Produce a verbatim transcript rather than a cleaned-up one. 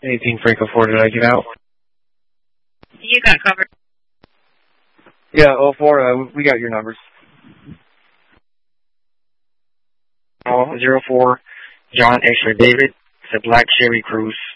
Anything Franco four, did I get out? You got covered. Yeah, oh four, uh, we got your numbers. Oh, zero four, John X-ray David. It's a black Chevy Cruise.